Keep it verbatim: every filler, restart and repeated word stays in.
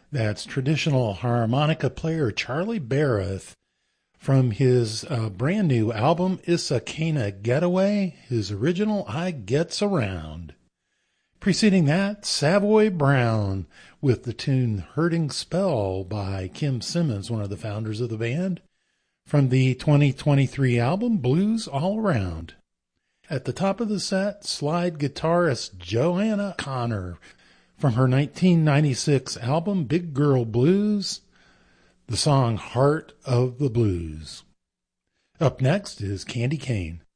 That's traditional harmonica player Charlie Barrett from his uh, brand new album, Issa Cana Getaway, his original I Gets Around. Preceding that, Savoy Brown with the tune Hurting Spell by Kim Simmons, one of the founders of the band, from the twenty twenty-three album Blues All Around. At the top of the set, slide guitarist Joanna Connor from her nineteen ninety-six album Big Girl Blues, the song Heart of the Blues. Up next is Candy Kane.